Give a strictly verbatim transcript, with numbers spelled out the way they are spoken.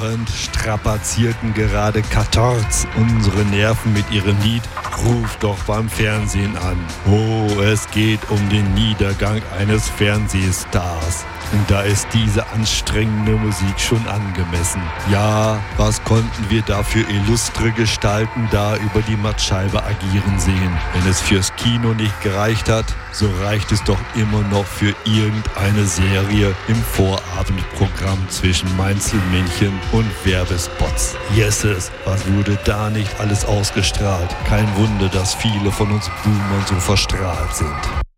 Drohend strapazierten gerade Katorz unsere Nerven mit ihrem Lied Ruf doch beim Fernsehen an. Oh, es geht um den Niedergang eines Fernsehstars. Und da ist diese anstrengende Musik schon angemessen. Ja, was konnten wir da für illustre Gestalten da über die Mattscheibe agieren sehen? Wenn es fürs Kino nicht gereicht hat, so reicht es doch immer noch für irgendeine Serie im Vorabendprogramm zwischen Mainzelmännchen und Werbespots. Yeses, was wurde da nicht alles ausgestrahlt? Kein Wunder, dass viele von uns Boomern so verstrahlt sind.